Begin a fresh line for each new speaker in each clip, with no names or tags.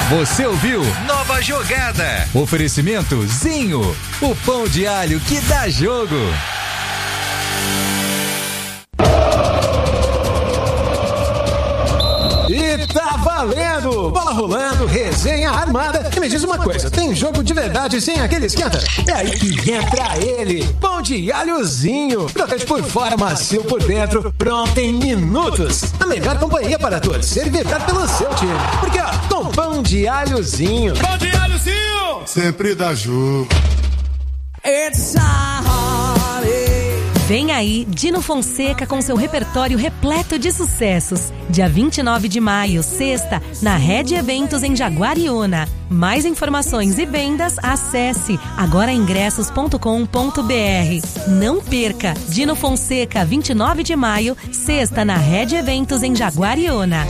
Você ouviu Nova Jogada. Oferecimento Zinho, o pão de alho que dá jogo.
E tá valendo! Bola rolando, resenha armada. E me diz uma coisa, tem jogo de verdade sem aquele esquenta? É aí que entra ele, pão de alhozinho. Crocante por fora, macio por dentro, pronto em minutos. A melhor companhia para torcer e vibrar pelo seu time. Porque ó, com pão de alhozinho.
Pão de alhozinho!
Sempre dá jogo.
It's a holiday.
Vem aí Dino Fonseca com seu repertório repleto de sucessos. Dia 29 de maio, sexta, na Rede Eventos em Jaguariúna. Mais informações e vendas, acesse agoraingressos.com.br. Não perca! Dino Fonseca, 29 de maio, sexta, na Rede Eventos em Jaguariúna.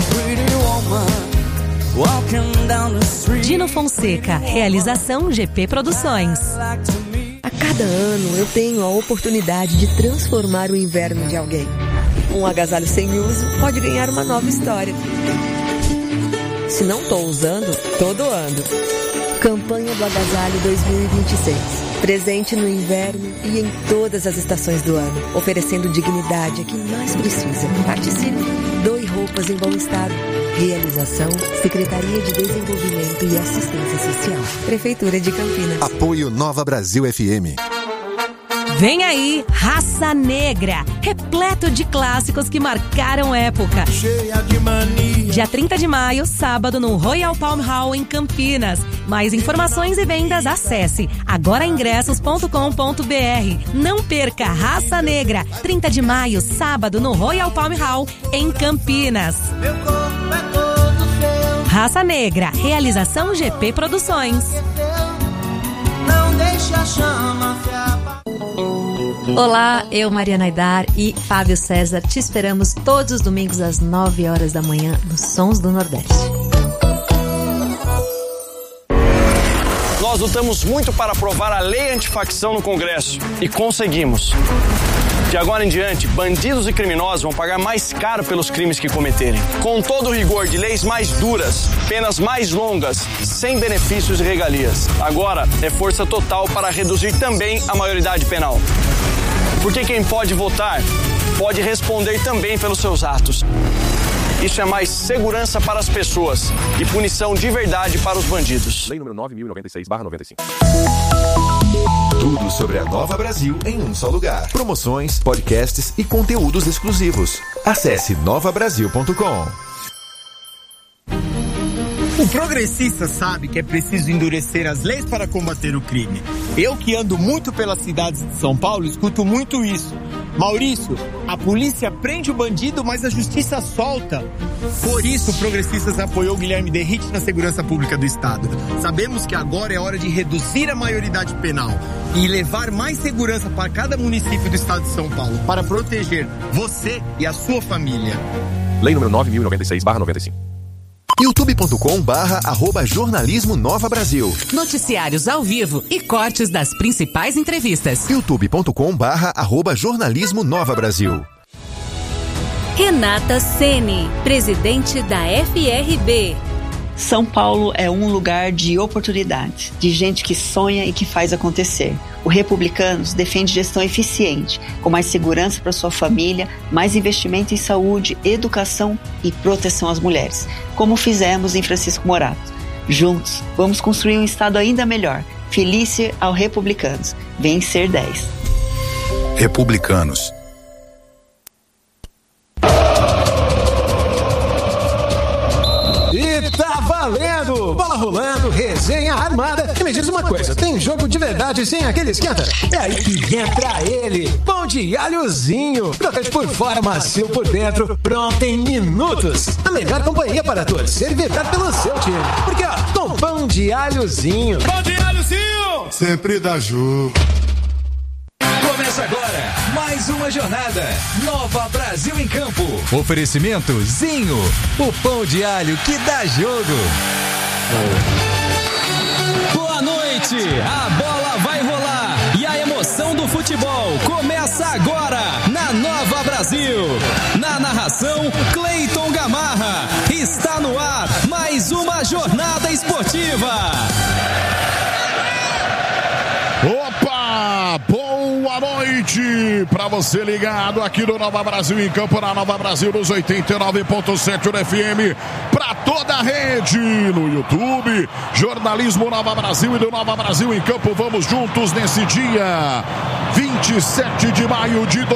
Dino Fonseca, realização GP Produções.
A cada ano eu tenho a oportunidade de transformar o inverno de alguém. Um agasalho sem uso pode ganhar uma nova história. Se não estou usando, estou doando. Campanha do Agasalho 2026. Presente no inverno e em todas as estações do ano, oferecendo dignidade a quem mais precisa. Participe. Doe roupas em bom estado. Realização, Secretaria de Desenvolvimento e Assistência Social. Prefeitura de Campinas.
Apoio Nova Brasil FM.
Vem aí, Raça Negra, repleto de clássicos que marcaram época.
Cheia de mania.
Dia 30 de maio, sábado, no Royal Palm Hall, em Campinas. Mais informações e vendas, acesse agoraingressos.com.br. Não perca Raça Negra, 30 de maio, sábado, no Royal Palm Hall, em Campinas.
Meu corpo é todo seu.
Raça Negra, realização GP Produções.
Não deixa a chama se apagar.
Olá, eu, Mariana Aidar e Fábio César, te esperamos todos os domingos às 9 horas da manhã nos Sons do Nordeste.
Nós lutamos muito para aprovar a lei antifacção no Congresso e conseguimos. De agora em diante, bandidos e criminosos vão pagar mais caro pelos crimes que cometerem. Com todo o rigor de leis mais duras, penas mais longas, sem benefícios e regalias. Agora é força total para reduzir também a maioridade penal. Porque quem pode votar, pode responder também pelos seus atos. Isso é mais segurança para as pessoas e punição de verdade para os bandidos.
Lei número 9.096/95.
Tudo sobre a Nova Brasil em um só lugar. Promoções, podcasts e conteúdos exclusivos. Acesse novabrasil.com.
O progressista sabe que é preciso endurecer as leis para combater o crime. Eu que ando muito pelas cidades de São Paulo, escuto muito isso. Maurício, a polícia prende o bandido, mas a justiça solta. Por isso, o Progressistas apoiou Guilherme Derrite na segurança pública do Estado. Sabemos que agora é hora de reduzir a maioridade penal e levar mais segurança para cada município do Estado de São Paulo, para proteger você e a sua família.
Lei número 9.096/95.
youtube.com/jornalismo Nova Brasil.
Noticiários ao vivo e cortes das principais entrevistas.
youtube.com/jornalismo Nova Brasil.
Renata Ceni, presidente da FRB.
São Paulo é um lugar de oportunidades, de gente que sonha e que faz acontecer. O Republicanos defende gestão eficiente, com mais segurança para sua família, mais investimento em saúde, educação e proteção às mulheres, como fizemos em Francisco Morato. Juntos, vamos construir um estado ainda melhor. Felícia ao Republicanos. Vencer 10.
Republicanos.
E tá valendo! Bola rolando, resenha armada. E me diz uma coisa, tem jogo de verdade sem aquele esquenta? É aí que entra ele, pão de alhozinho. Crocante por fora, macio por dentro, pronto em minutos. A melhor companhia para torcer e vibrar pelo seu time. Porque ó, com pão de alhozinho.
Pão de alhozinho!
Sempre dá jogo.
Começa agora mais uma jornada. Nova Brasil em Campo. Oferecimento Zinho, o pão de alho que dá jogo.
Boa noite, a bola vai rolar e a emoção do futebol começa agora na Nova Brasil. Na narração, Cleiton Gamarra. Está no ar mais uma jornada esportiva. Bolívar.
Opa! Boa noite para você ligado aqui no Nova Brasil em Campo, na Nova Brasil nos 89.7 do FM, para toda a rede, no YouTube, Jornalismo Nova Brasil e do Nova Brasil em Campo. Vamos juntos nesse dia 27 de maio de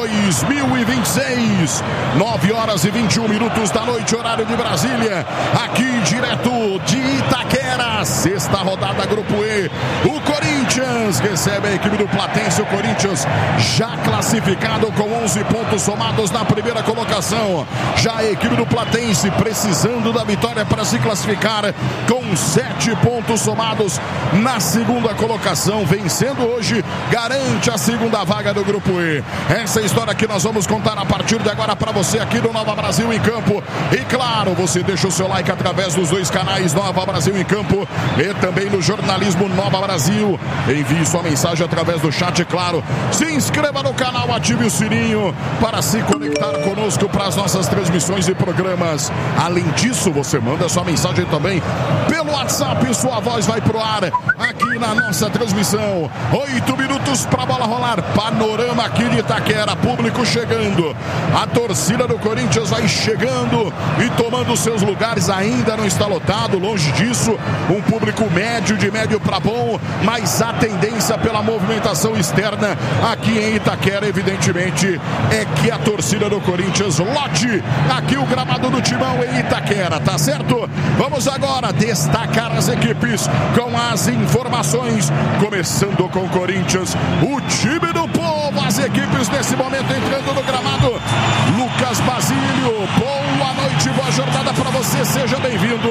2026, 9 horas e 21 minutos da noite, horário de Brasília, aqui direto de Itaquera, sexta rodada Grupo E. O Corinthians recebe a equipe do Platense, o Corinthians já classificado com 11 pontos somados na primeira colocação. Já a equipe do Platense precisando da vitória para se classificar com 7 pontos somados na segunda colocação. Vencendo hoje, garante a segunda vaga do Grupo E. Essa é a história que nós vamos contar a partir de agora para você aqui no Nova Brasil em Campo. E claro, você deixa o seu like através dos dois canais Nova Brasil em Campo e também no Jornalismo Nova Brasil. Envie sua mensagem através do chat, claro. Se inscreva no canal, ative o sininho para se conectar conosco para as nossas transmissões e programas. Além disso, você manda sua mensagem também pelo WhatsApp e sua voz vai pro ar aqui na nossa transmissão. 8 minutos para a bola rolar. Panorama aqui de Itaquera, público chegando. A torcida do Corinthians vai chegando e tomando seus lugares. Ainda não está lotado, longe disso. Um público médio, de médio para bom, mas a tendência pela movimentação externa aqui em Itaquera, evidentemente, é que a torcida do Corinthians lote aqui o gramado do Timão em Itaquera, tá certo? Vamos agora destacar as equipes com as informações, começando com o Corinthians, o time do povo, as equipes nesse momento entrando no gramado. Lucas Basílio, boa noite, boa jornada para você, seja bem-vindo.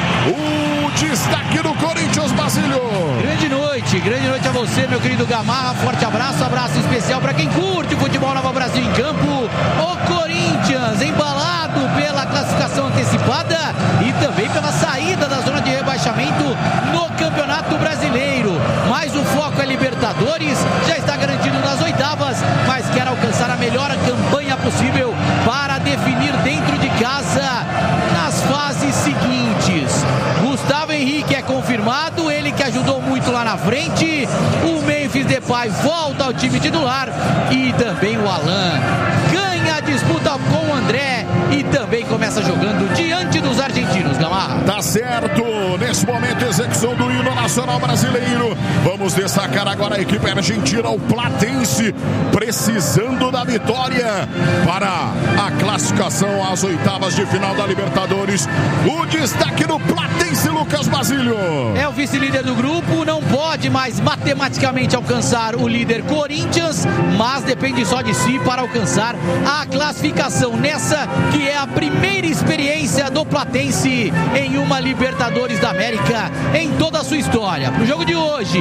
O destaque do Corinthians, Basílio.
Grande noite a você, meu querido Gamarra, forte abraço, abraço especial para quem curte o futebol Nova Brasil em Campo. O Corinthians embalado pela classificação antecipada e também pela saída da zona de rebaixamento no Campeonato Brasileiro. Mas o foco é Libertadores, já está garantido nas oitavas, mas quer alcançar a melhor campanha possível para definir dentro de casa nas fases seguintes. Gustavo Henrique é confirmado, ele que ajudou muito lá na frente. O Memphis Depay volta ao time titular e também o Alan ganha a disputa com o André e também começa jogando diante dos argentinos, Gamarra.
Tá certo, nesse momento execução do hino nacional brasileiro. Vamos destacar agora a equipe argentina, o Platense, precisando da vitória para a classificação às oitavas de final da Libertadores. O destaque do Platense, Lucas Basílio.
É o vice-líder do grupo, não pode mais matematicamente alcançar o líder Corinthians, mas depende só de si para alcançar a classificação nessa que é a primeira experiência do Platense em uma Libertadores da América em toda a sua história. Pro jogo de hoje,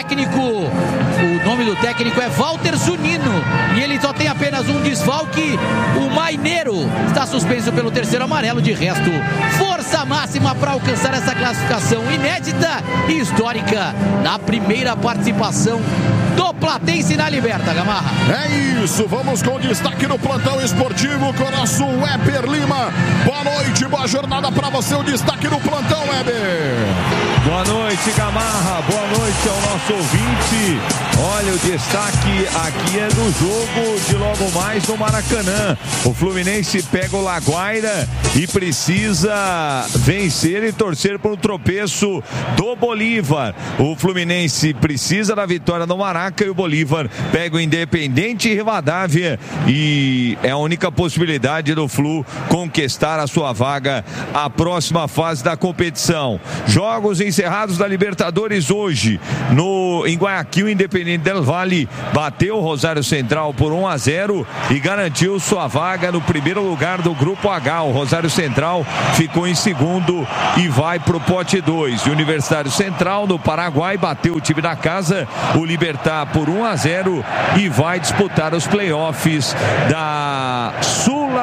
o nome do técnico é Walter Zunino e ele só tem apenas um desfalque. O Maineiro está suspenso pelo terceiro amarelo, de resto, força máxima para alcançar essa classificação inédita e histórica na primeira participação do Platense na Liberta, Gamarra.
É isso, vamos com destaque no plantão esportivo com o nosso Weber Lima. Boa noite, boa jornada para você, o destaque no plantão, Weber.
Boa noite, Gamarra, boa noite ao nosso ouvinte. Olha, o destaque aqui é do jogo de logo mais no Maracanã. O Fluminense pega o Laguaira e precisa vencer e torcer por um tropeço do Bolívar. O Fluminense precisa da vitória no Maraca e o Bolívar pega o Independente Rivadavia e é a única possibilidade do Flu conquistar a sua vaga à próxima fase da competição. Jogos encerrados da Libertadores hoje em Guayaquil, Independente del Valle bateu o Rosário Central por 1-0 e garantiu sua vaga no primeiro lugar do Grupo H. O Rosário Central ficou em segundo e vai pro pote 2. O Universitário Central no Paraguai bateu o time da casa, o Libertad, por 1-0 e vai disputar os playoffs da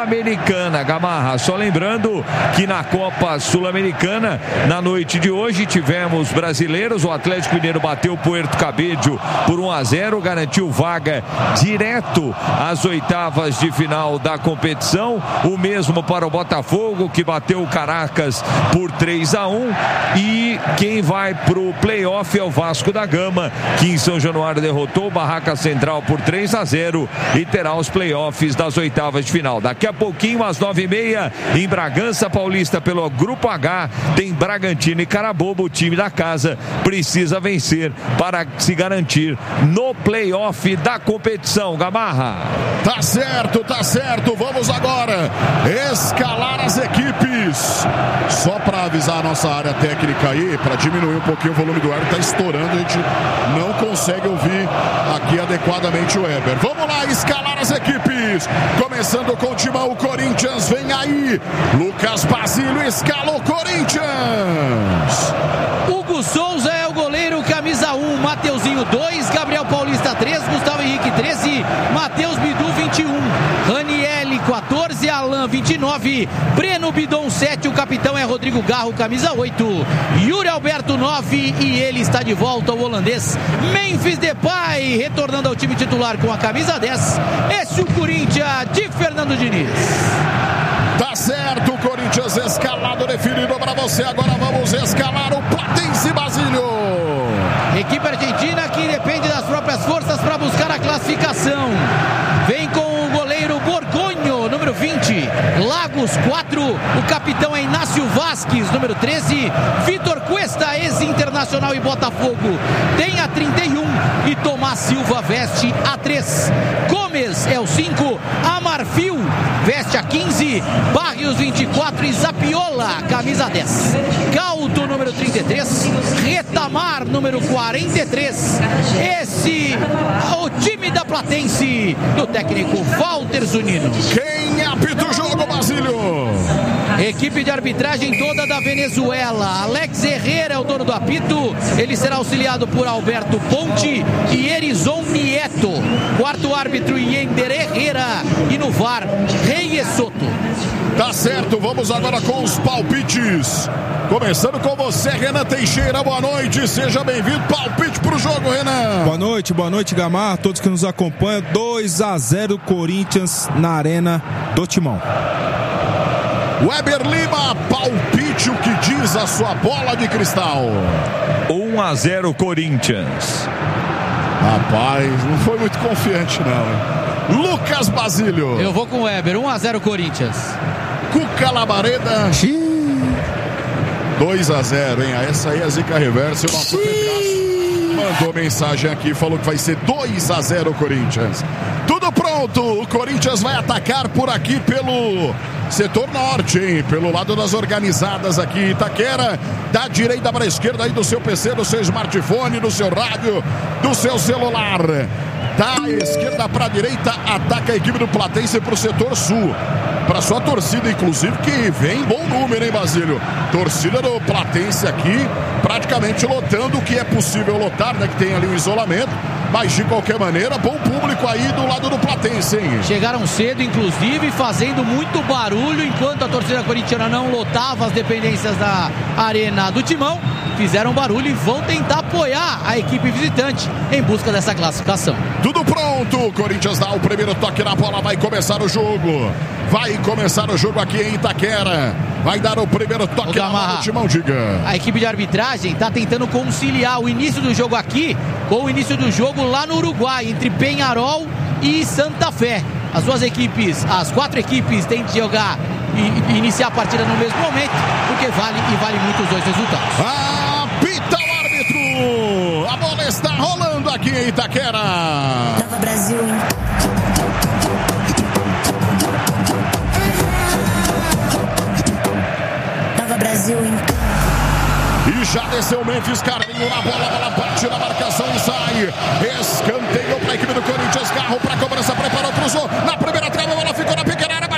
Sul-Americana. Gamarra, só lembrando que na Copa Sul-Americana, na noite de hoje, tivemos brasileiros. O Atlético Mineiro bateu o Puerto Cabello por 1-0, garantiu vaga direto às oitavas de final da competição. O mesmo para o Botafogo, que bateu o Caracas por 3-1. E quem vai pro playoff é o Vasco da Gama, que em São Januário derrotou o Barraca Central por 3-0 e terá os playoffs das oitavas de final. Daqui a pouquinho, às 9h30, em Bragança Paulista, pelo Grupo H, tem Bragantino e Carabobo. O time da casa precisa vencer para se garantir no playoff da competição. Gamarra.
Tá certo, tá certo. Vamos agora escalar as equipes. Só para avisar a nossa área técnica aí, para diminuir um pouquinho o volume do ar, tá estourando, a gente não consegue ouvir aqui adequadamente o Weber. Vamos lá, escalar as equipes. Começando com o Timão, o Corinthians vem aí. Lucas Basílio escala o Corinthians.
Hugo Souza é o goleiro, camisa 1, Mateuzinho 2, Gabriel Paulista 3, Gustavo Henrique 13, Matheus Bidu 21, Ranielli 14, Alain 29, Breno Bidon 7, o capitão é Rodrigo Garro, camisa 8, Yuri Alberto 9 e ele está de volta, o holandês Memphis Depay, retornando ao time titular com a camisa 10. Esse é o Corinthians de Fernando Diniz.
Tá certo, o Corinthians escalado, definido para você. Agora vamos escalar o Platense, Basílio.
Equipe argentina que depende das próprias forças para buscar a classificação. Vem com o goleiro Borgonho, número 20. Lagos 4. O capitão é Inácio Vasquez, número 13. Vitor Cuesta, ex-internacional e Botafogo, tem a 31. E Tomás Silva veste a 3. Gomes é o 5. Amarfil veste a 15. Barrios 24 e Zapiola, camisa 10. Galto, número 33. Retamar, número 43. Esse é o time da Platense, do técnico Walter Zunino.
Quem apita o jogo, Basílio?
Equipe de arbitragem toda da Venezuela. Alex Herrera é o dono do apito. Ele será auxiliado por Alberto Ponte e Erizon Nieto. Quarto árbitro, Yender Herrera. E no VAR, Reyes Soto.
Tá certo, vamos agora com os palpites. Começando com você, Renan Teixeira, boa noite, seja bem-vindo. Palpite pro jogo, Renan.
Boa noite, Gamarra, todos que nos acompanham. 2-0 Corinthians na Arena do Timão.
Weber Lima, palpite, o que diz a sua bola de cristal?
1-0 Corinthians.
Rapaz, não foi muito confiante não. Lucas Basílio.
Eu vou com o Weber, 1-0 Corinthians.
Cuca Labareda. 2-0, hein? Essa aí é a zica reversa. O nosso mandou mensagem aqui, falou que vai ser 2-0 Corinthians. Tudo pronto, o Corinthians vai atacar por aqui pelo setor norte, hein? Pelo lado das organizadas aqui em Itaquera, da direita para a esquerda aí do seu PC, do seu smartphone, do seu rádio, do seu celular. Da esquerda para a direita, ataca a equipe do Platense para o setor sul. Para sua torcida, inclusive, que vem bom número, hein, Basílio? Torcida do Platense aqui, praticamente lotando o que é possível lotar, né? Que tem ali um isolamento. Mas de qualquer maneira, bom público aí do lado do Platense, hein?
Chegaram cedo, inclusive, fazendo muito barulho, enquanto a torcida corintiana não lotava as dependências da Arena do Timão. Fizeram barulho e vão tentar apoiar a equipe visitante em busca dessa classificação.
Tudo pronto, o Corinthians dá o primeiro toque na bola, vai começar o jogo. Vai começar o jogo aqui em Itaquera. Vai dar o primeiro toque na bola do Timão, diga.
A equipe de arbitragem está tentando conciliar o início do jogo aqui com o início do jogo lá no Uruguai, entre Peñarol e Santa Fé. As duas equipes, as 4 equipes têm de jogar e iniciar a partida no mesmo momento, porque vale muito os dois resultados.
Apita o árbitro! A bola está rolando aqui em Itaquera.
Nova Brasil. Nova Brasil.
E já desceu o Memphis, Carlinho na bola, ela bate na marcação e sai. Escanteio para a equipe do Corinthians, Garro para a cobrança, preparou, cruzou. Na primeira trave, a bola ficou na pequena área, batida pro gol.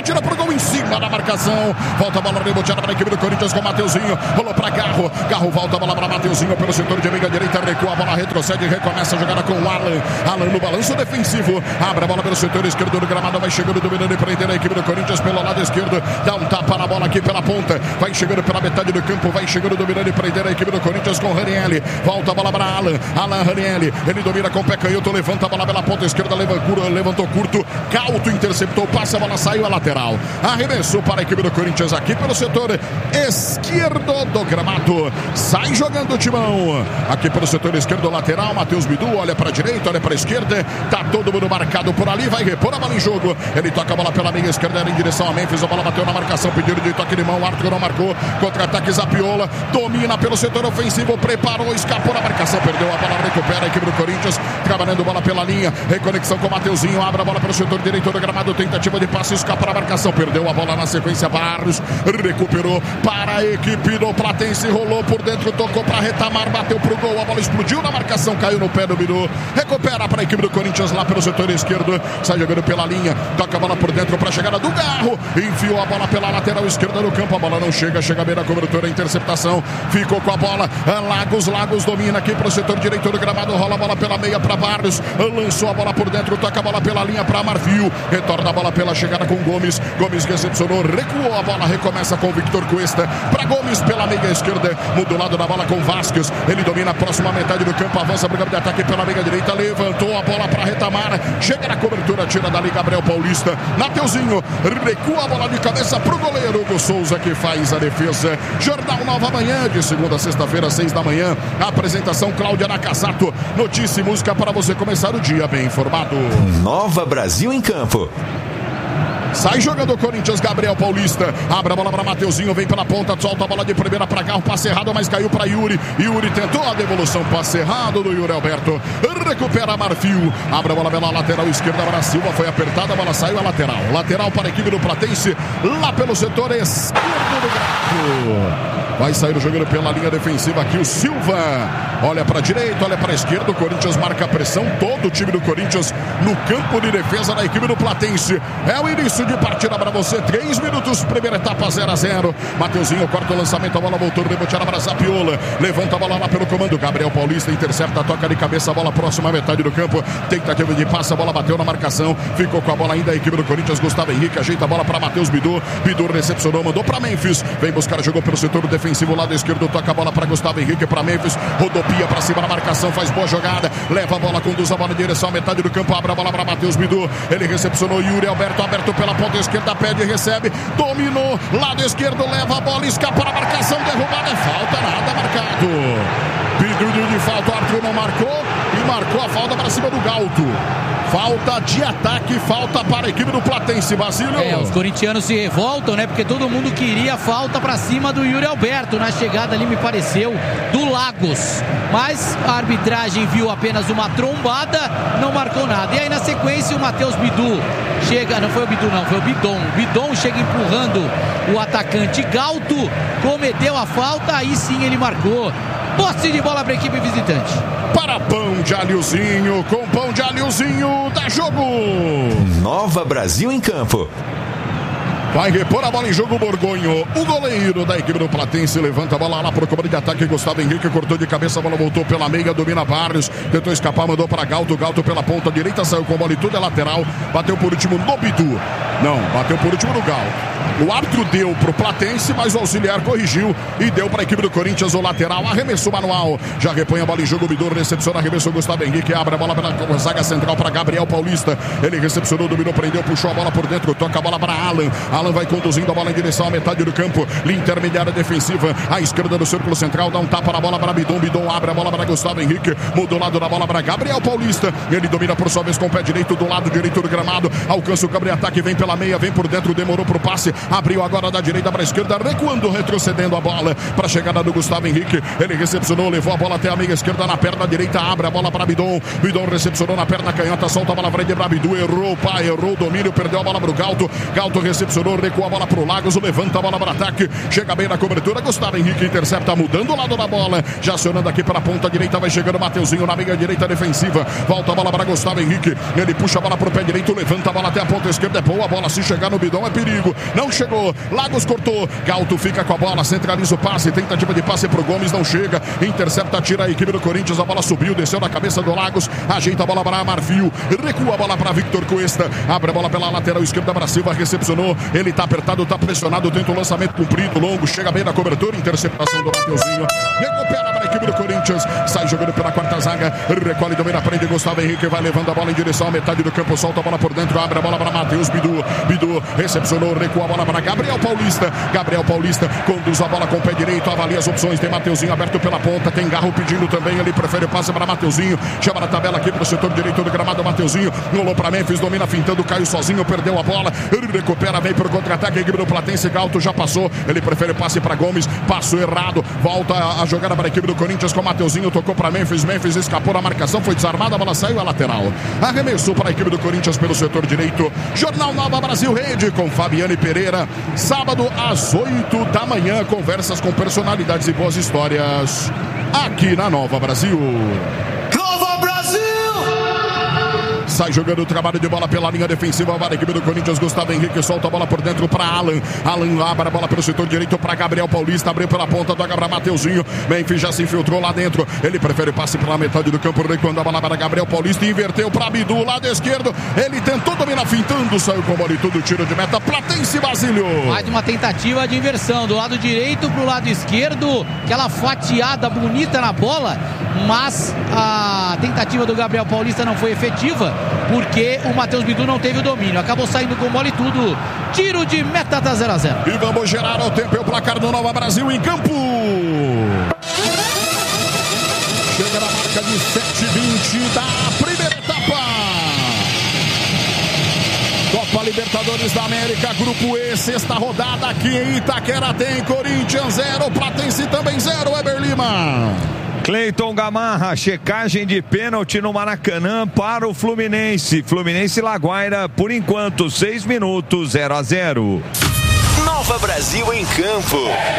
em cima da marcação. Volta a bola reboteada para a equipe do Corinthians com o Mateuzinho. Rolou para Garro. Garro volta a bola para Mateuzinho pelo setor de meia direita. Recua a bola, retrocede e recomeça a jogada com o Alan. Alan no balanço defensivo. Abre a bola pelo setor esquerdo do gramado. Vai chegando, dominando e prendendo a equipe do Corinthians pelo lado esquerdo. Dá um tapa na bola aqui pela ponta. Vai chegando pela metade do campo. Vai chegando, dominando e prendendo a equipe do Corinthians com o Ranieri. Volta a bola para Alan. Alan Ranieri. Ele domina com o pé canhoto. Levanta a bola pela ponta esquerda. Levantou curto. Cauto interceptou. Passa a bola, saiu a lateral. Arremessou para a equipe do Corinthians aqui pelo setor esquerdo do gramado. Sai jogando o Timão. Aqui pelo setor esquerdo lateral. Matheus Bidu olha para a direita, olha para a esquerda. Tá todo mundo marcado por ali. Vai repor a bola em jogo. Ele toca a bola pela meia esquerda em direção a Memphis. A bola bateu na marcação. Pedido de toque de mão. O árbitro não marcou. Contra-ataque Zapiola. Domina pelo setor ofensivo. Preparou. Escapou na marcação. Perdeu a bola. Recupera a equipe do Corinthians. Trabalhando bola pela linha. Reconexão com o Mateuzinho. Abre a bola pelo setor direito do gramado. Tentativa de passe. Escapa na marcação. Perdeu a bola na sequência. Barros. Recuperou para a equipe do Platense. Rolou por dentro. Tocou para Retamar. Bateu pro gol. A bola explodiu na marcação. Caiu no pé do Bidu. Recupera para a equipe do Corinthians lá pelo setor esquerdo. Sai jogando pela linha. Toca a bola por dentro para a chegada do Garro. Enfiou a bola pela lateral esquerda do campo. A bola não chega. Chega bem na cobertura. Interceptação. Ficou com a bola. Lagos domina aqui para o setor direito do gramado. Rola a bola pela meia para Barros. Lançou a bola por dentro. Toca a bola pela linha para Marfil. Retorna a bola pela chegada com Gomes. Gomes recepcionou. Recuou a bola. Recomeça com Victor Cuesta. Para Gomes pela meia esquerda. Muda o lado da bola com Vasquez. Ele domina a próxima metade do campo. Avança para o campo de ataque pela meia direita. Levantou a bola para Retamar. Chega na cobertura. Tira dali Gabriel Paulista. Mateuzinho. Recua a bola de cabeça para o goleiro Hugo Souza que faz a defesa. Jornal Nova Manhã de segunda a sexta-feira, 6 da manhã. A apresentação Cláudia Nakasato. Notícia e música para você começar o dia bem informado.
Nova Brasil em campo.
Sai jogando o Corinthians, Gabriel Paulista. Abre a bola para Mateuzinho, vem pela ponta, solta a bola de primeira para Garro, passe errado, mas caiu para Yuri. Yuri tentou a devolução, passe errado do Yuri Alberto. Recupera Marfil. Abre a bola pela lateral esquerda para Silva, foi apertada, a bola saiu a lateral. Lateral para a equipe do Platense, lá pelo setor esquerdo do gramado. Vai sair jogando pela linha defensiva aqui o Silva. Olha para a direita, olha para a esquerda. O Corinthians marca a pressão. Todo o time do Corinthians no campo de defesa da equipe do Platense. É o início de partida para você. 3 minutos, primeira etapa 0-0. Mateuzinho corta o lançamento. A bola voltou, reboteada para Zapiola. Levanta a bola lá pelo comando. Gabriel Paulista intercepta, toca de cabeça. A bola próxima à metade do campo. Tentativa de passe. A bola bateu na marcação. Ficou com a bola ainda a equipe do Corinthians. Gustavo Henrique ajeita a bola para Matheus Bidu. Bidu recepcionou, mandou para Memphis. Vem buscar, jogou pelo setor defensivo. Lado esquerdo, toca a bola para Gustavo Henrique, para Memphis, rodopia para cima da marcação, faz boa jogada, leva a bola, conduz a bola em direção à metade do campo, abre a bola para Matheus Bidu, ele recepcionou Yuri Alberto, aberto pela ponta esquerda, pede e recebe, dominou, lado esquerdo, leva a bola, escapa na marcação, derrubada, falta, nada marcado. Pedido de falta, o árbitro não marcou e marcou a falta para cima do Galto. Falta de ataque, falta para a equipe do Platense, Basílio.
Os corintianos se revoltam, né? Porque todo mundo queria falta para cima do Yuri Alberto. Na chegada ali, me pareceu, do Lagos. Mas a arbitragem viu apenas uma trombada, não marcou nada. E aí, na sequência, o Matheus Bidu chega, não foi o Bidu não, foi o Bidon. O Bidon chega empurrando o atacante Galto, cometeu a falta, aí sim ele marcou. Posse de bola para a equipe visitante.
Para Pão de Alhozinho, com Pão de Alhozinho, dá jogo.
Nova Brasil em campo.
Vai repor a bola em jogo, Borgonho. O goleiro da equipe do Platense levanta a bola lá para o comando de ataque. Gustavo Henrique cortou de cabeça, a bola voltou pela meia, domina Barros. Tentou escapar, mandou para Galto. Galto pela ponta direita, saiu com a bola e tudo é lateral. Bateu por último no Bidu. Não, bateu por último no Galto. O árbitro deu para o Platense, mas o auxiliar corrigiu e deu para a equipe do Corinthians o lateral. Arremessou manual. Já repõe a bola em jogo. Bidu recepciona, arremessou Gustavo Henrique. Abre a bola pela zaga central para Gabriel Paulista. Ele recepcionou, dominou, prendeu, puxou a bola por dentro. Toca a bola para Alan. Alan vai conduzindo a bola em direção à metade do campo. Linha intermediária defensiva. À esquerda do círculo central. Dá um tapa na bola para Bidon. Bidon abre a bola para Gustavo Henrique. Muda o lado da bola para Gabriel Paulista. Ele domina por sua vez com o pé direito do lado direito do gramado. Alcança o cabre-ataque. Vem pela meia, vem por dentro. Demorou pro passe. abriu agora da direita para a esquerda, recuando, retrocedendo a bola para a chegada do Gustavo Henrique. Ele recepcionou, levou a bola até a meia esquerda, na perna direita, abre a bola para Bidon. Bidon recepcionou na perna canhota, solta a bola frente para Bidu, errou o domínio, perdeu a bola para o Galto. Galto recepcionou, recua a bola para o Lagos, levanta a bola para o ataque, chega bem na cobertura, Gustavo Henrique intercepta, mudando o lado da bola, já acionando aqui para a ponta direita, vai chegando o Mateuzinho na meia direita defensiva, volta a bola para Gustavo Henrique, ele puxa a bola para o pé direito, levanta a bola até a ponta esquerda, é boa a bola, se chegar no Bidon é perigo, não chegou, Lagos cortou, Galto fica com a bola, centraliza o passe, tentativa de passe para o Gomes, não chega, intercepta, tira a equipe do Corinthians, a bola subiu, desceu na cabeça do Lagos, ajeita a bola para Marfil, recua a bola para Victor Cuesta, abre a bola pela lateral esquerda para Silva, recepcionou, ele tá apertado, tá pressionado, tenta um lançamento comprido, longo, chega bem na cobertura, interceptação do Mateuzinho, recupera para a equipe do Corinthians, sai jogando pela quarta zaga, recolhe também na frente, Gustavo Henrique vai levando a bola em direção à metade do campo, solta a bola por dentro, abre a bola para Matheus Bidu recepcionou, recua a bola para Gabriel Paulista conduz a bola com o pé direito, avalia as opções, tem Mateuzinho aberto pela ponta, tem Garro pedindo também, ele prefere o passe para Mateuzinho, chama na tabela aqui para o setor direito do gramado, Mateuzinho, rolou para Memphis, domina fintando, caiu sozinho, perdeu a bola, ele recupera, vem para o contra-ataque, a equipe do Platense, Galto já passou, ele prefere o passe para Gomes, passo errado, volta a jogada para a equipe do Corinthians com Mateuzinho, tocou para Memphis escapou da marcação, foi desarmada, a bola saiu à lateral, arremessou para a equipe do Corinthians pelo setor direito, Jornal Nova Brasil Rede com Fabiane Pereira, sábado às 8 da manhã, conversas com personalidades e boas histórias aqui na Nova Brasil. Sai jogando o trabalho de bola pela linha defensiva, vai a equipe do Corinthians, Gustavo Henrique solta a bola por dentro para Alan abre a bola pelo setor direito para Gabriel Paulista, abriu pela ponta do Gabriel Mateuzinho, Memphis já se infiltrou lá dentro, ele prefere passe pela metade do campo, quando a bola para Gabriel Paulista, inverteu para Bidu, lado esquerdo, ele tentou dominar fintando, saiu com a bola e tudo, tiro de meta, Platense Basílio.
Mais uma tentativa de inversão, do lado direito pro lado esquerdo, aquela fatiada bonita na bola, mas a tentativa do Gabriel Paulista não foi efetiva, porque o Matheus Bidu não teve o domínio, acabou saindo com bola e tudo, tiro de meta, tá 0-0.
E vamos gerar o tempo e o placar do Nova Brasil em campo. Chega na marca de 7:20 da primeira etapa. Copa Libertadores da América, Grupo E, sexta rodada aqui em Itaquera, tem Corinthians 0, Platense também 0, Weber Lima.
Cleiton Gamarra, checagem de pênalti no Maracanã para o Fluminense. Fluminense Laguaira, por enquanto, 6 minutos, 0-0.
Nova Brasil em campo.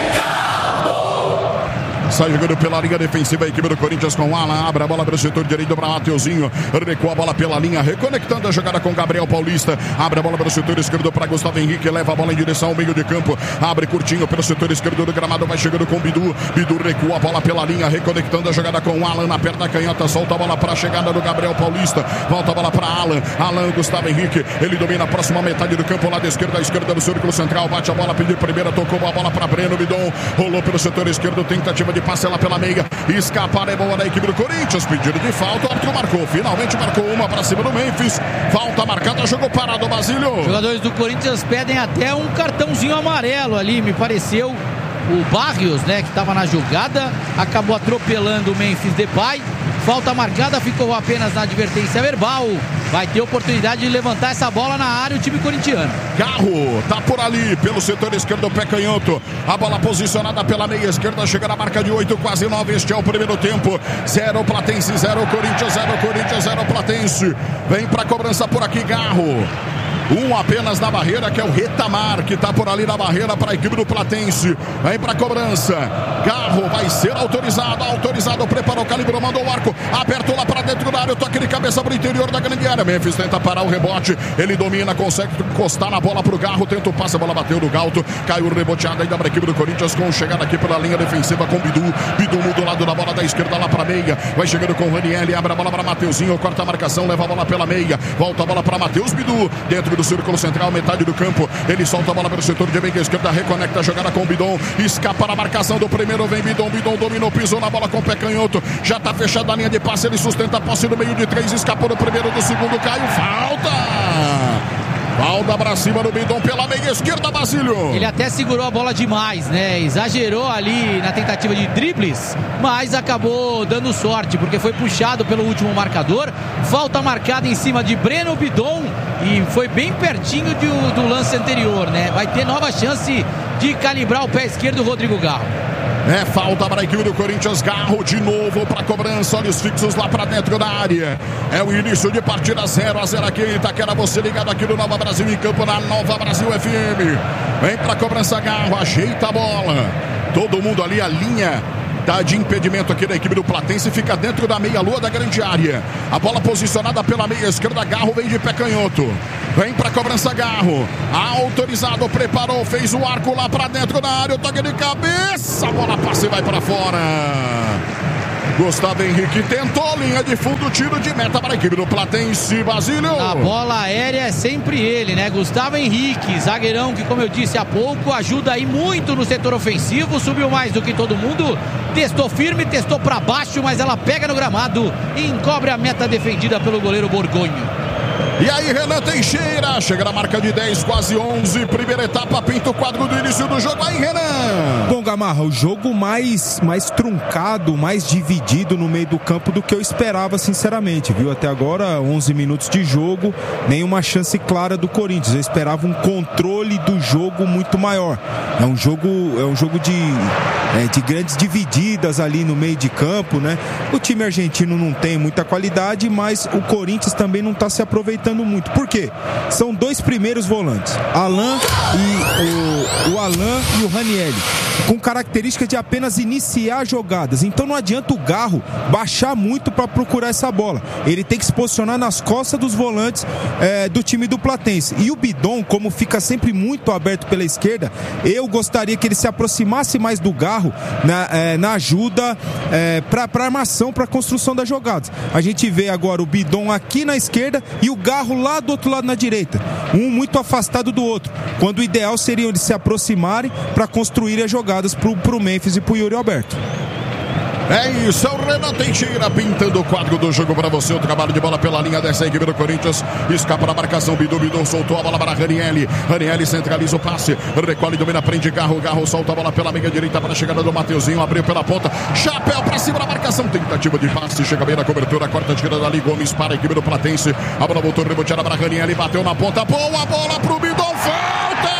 Sai jogando pela linha defensiva a equipe do Corinthians com Alan, abre a bola para o setor direito para Mateuzinho, recua a bola pela linha, reconectando a jogada com Gabriel Paulista, abre a bola para o setor esquerdo para Gustavo Henrique, leva a bola em direção ao meio de campo, abre curtinho pelo setor esquerdo do gramado, vai chegando com Bidu recua a bola pela linha, reconectando a jogada com Alan na perna canhota, solta a bola para a chegada do Gabriel Paulista, volta a bola para Alan, Gustavo Henrique, ele domina a próxima metade do campo, lado esquerdo, à esquerda do círculo central, bate a bola, pediu primeira, tocou a bola para Breno Bidon, rolou pelo setor esquerdo, tentativa de passe lá pela meia, escapar é boa da equipe do Corinthians, pedido de falta, o árbitro marcou, finalmente marcou uma para cima do Memphis, falta marcada, jogou parado o Basílio.
Os jogadores do Corinthians pedem até um cartãozinho amarelo ali, me pareceu, o Barrios, né, que estava na jogada, acabou atropelando o Memphis Depay, falta marcada, ficou apenas na advertência verbal, vai ter oportunidade de levantar essa bola na área o time corintiano.
Garro tá por ali, pelo setor esquerdo, pé canhoto, a bola posicionada pela meia esquerda, chega na marca de 8, quase 9, este é o primeiro tempo, 0 Platense, 0 Corinthians, 0 Platense, vem pra cobrança por aqui Garro. Um apenas na barreira, que é o Retamar, que está por ali na barreira para a equipe do Platense. Vem para a cobrança. Garro vai ser autorizado, preparou, calibrou, mandou o arco, apertou lá para dentro da área, o toque de cabeça para o interior da grande área. Memphis tenta parar o rebote, ele domina, consegue encostar na bola para o Garro, tenta o passe, a bola bateu no Galto, caiu reboteada ainda para a equipe do Corinthians, com chegada aqui pela linha defensiva com Bidu muda o lado da bola da esquerda lá para a meia, vai chegando com o Raniel, abre a bola para Mateuzinho, corta a marcação, leva a bola pela meia, volta a bola para Matheus Bidu, dentro do círculo central, metade do campo, ele solta a bola pelo setor de meia esquerda, reconecta a jogada com o Bidon, escapa na marcação do primeiro, vem Bidon dominou, pisou na bola com o pé canhoto, já tá fechada a linha de passe, ele sustenta a posse no meio de 3, escapou do primeiro, do segundo, caiu, falta pra cima do Bidon pela meia esquerda, Basílio.
Ele até segurou a bola demais, né? Exagerou ali na tentativa de dribles, mas acabou dando sorte, porque foi puxado pelo último marcador. Falta marcada em cima de Breno Bidon. E foi bem pertinho do lance anterior, né? Vai ter nova chance de calibrar o pé esquerdo do Rodrigo Garro.
É falta para a equipe do Corinthians. Garro de novo para cobrança. Olhos fixos lá para dentro da área. É o início de partida 0-0 aqui em Itaquera. Você ligado aqui no Nova Brasil em campo na Nova Brasil FM. Vem para cobrança Garro. Ajeita a bola. Todo mundo ali, a linha de impedimento aqui da equipe do Platense fica dentro da meia-lua da grande área. A bola posicionada pela meia esquerda. Garro vem de pé canhoto. Vem pra cobrança Garro. Autorizado, preparou, fez o arco lá pra dentro da área. O toque de cabeça. A bola passa e vai pra fora. Gustavo Henrique tentou, linha de fundo, tiro de meta para a equipe do Platense. Basílio.
A bola aérea é sempre ele, né? Gustavo Henrique, zagueirão que, como eu disse há pouco, ajuda aí muito no setor ofensivo, subiu mais do que todo mundo, testou firme, testou para baixo, mas ela pega no gramado e encobre a meta defendida pelo goleiro Borgonho.
E aí, Renan Teixeira, chega na marca de 10, quase 11, primeira etapa, pinta o quadro do início do jogo. Aí, Renan.
Bom, Gamarra, o jogo mais truncado, mais dividido no meio do campo do que eu esperava, sinceramente, viu? Até agora, 11 minutos de jogo, nenhuma chance clara do Corinthians. Eu esperava um controle do jogo muito maior. É um jogo de grandes divididas ali no meio de campo, né? O time argentino não tem muita qualidade, mas o Corinthians também não está se aproveitando muito. Por quê? São dois primeiros volantes, o Alan e o Ranieri, com características de apenas iniciar jogadas. Então não adianta o Garro baixar muito para procurar essa bola. Ele tem que se posicionar nas costas dos volantes do time do Platense. E o Bidon, como fica sempre muito aberto pela esquerda, eu gostaria que ele se aproximasse mais do Garro na ajuda para armação, para construção das jogadas. A gente vê agora o Bidon aqui na esquerda e o Garro lá do outro lado na direita, um muito afastado do outro, quando o ideal seria eles se aproximarem para construir as jogadas pro Memphis e pro Yuri Alberto.
É isso, é o Renan Teixeira pintando o quadro do jogo para você. O trabalho de bola pela linha dessa equipe do Corinthians. Escapa na marcação, Bidu soltou a bola para Ranieri. Ranieri centraliza o passe, recolhe, domina, prende Garro. Garro solta a bola pela meia direita para a chegada do Mateuzinho. Abriu pela ponta, chapéu para cima da marcação. Tentativa de passe, chega bem na cobertura. Corta a tira dali, Gomes para a equipe do Platense. A bola voltou reboteada para Ranieri, bateu na ponta. Boa bola pro Bidon, falta!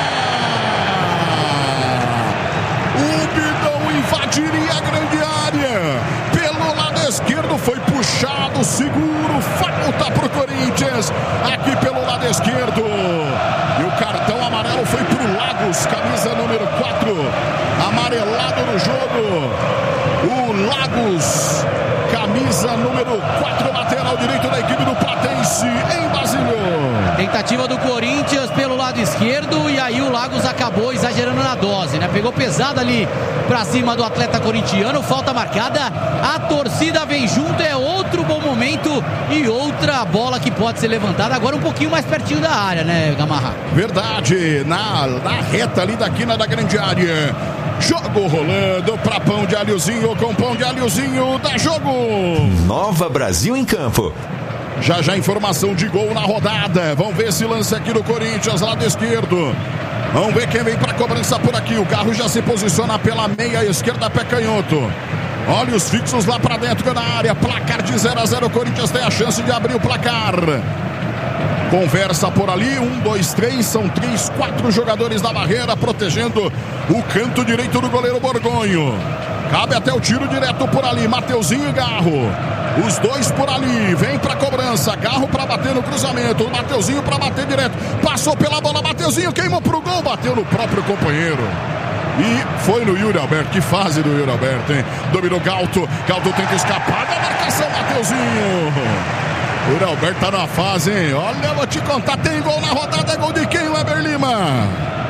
O Bidon invadiria a grande área. Pelo lado esquerdo foi puxado, seguro, falta pro Corinthians. Aqui pelo lado esquerdo. E o cartão amarelo foi pro Lagos, camisa número 4. Amarelado no jogo. O Lagos, camisa número 4, lateral direito da equipe do Platense, em Basílio.
Tentativa do Corinthians pelo lado esquerdo e aí o Lagos acabou exagerando na dose, né? Pegou pesado ali pra cima do atleta corintiano, falta marcada, a torcida vem junto, é outro bom momento e outra bola que pode ser levantada agora um pouquinho mais pertinho da área, né, Gamarra?
Verdade, na reta ali da quina da grande área. Jogo rolando pra Pão de Alhozinho, com Pão de Alhozinho, dá jogo.
Nova Brasil em campo.
Já informação de gol na rodada. Vamos ver esse lance aqui do Corinthians, lado esquerdo. Vamos ver quem vem para cobrança por aqui. O Garro já se posiciona pela meia esquerda, pé canhoto. Olha os fixos lá para dentro da área. Placar de 0-0. O Corinthians tem a chance de abrir o placar. Conversa por ali, 1, 2, 3, são 3, 4 jogadores da barreira protegendo o canto direito do goleiro Borgonho. Cabe até o tiro direto por ali, Mateuzinho e Garro. Os dois por ali, vem pra cobrança, Garro pra bater no cruzamento, o Mateuzinho pra bater direto, passou pela bola, Mateuzinho queimou pro gol, bateu no próprio companheiro. E foi no Yuri Alberto, que fase do Yuri Alberto, hein? Dominou Galto, Galto tenta escapar da marcação, Mateuzinho. O Yuri Alberto tá na fase, hein? Olha, eu vou te contar, tem gol na rodada, é gol de quem, Weber Lima?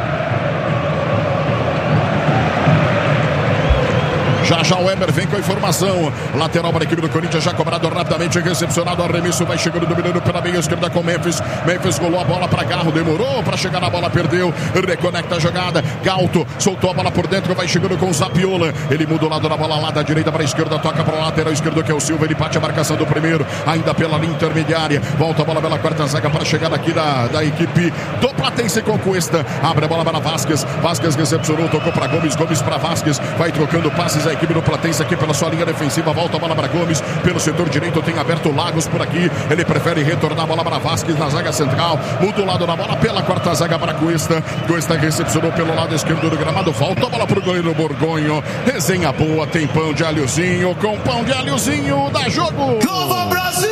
Já o Weber vem com a informação. Lateral para a equipe do Corinthians, já cobrado rapidamente, recepcionado, arremesso, vai chegando, dominando pela meia esquerda com Memphis. Memphis golou a bola para Garro, demorou para chegar na bola, perdeu, reconecta a jogada. Galto soltou a bola por dentro, vai chegando com o Zapiola. Ele muda o lado da bola lá da direita para a esquerda, toca para o lateral esquerdo que é o Silva, ele bate a marcação do primeiro, ainda pela linha intermediária. Volta a bola pela quarta zaga para chegar aqui da equipe do Platense com Cuesta. Abre a bola para Vasquez, Vasquez recepcionou, tocou para Gomes, Gomes para Vasquez, vai trocando passes a equipe do Platense aqui pela sua linha defensiva. Volta a bola para Gomes. Pelo setor direito tem aberto Lagos por aqui. Ele prefere retornar a bola para Vasquez na zaga central. Muda o lado da bola pela quarta zaga para Cuesta. Cuesta recepcionou pelo lado esquerdo do gramado. Volta a bola para o goleiro Borgonho. Resenha boa, tem pão de alhozinho. Com pão de alhozinho, dá jogo.
Nova Brasil!